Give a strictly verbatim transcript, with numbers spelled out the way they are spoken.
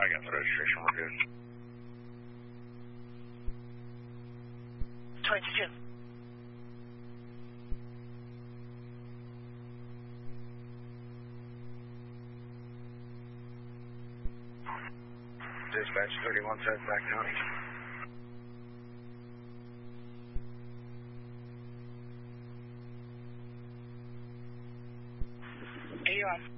I got the registration. We're good. twenty-two. Dispatch thirty-one says Sac County. Are you on?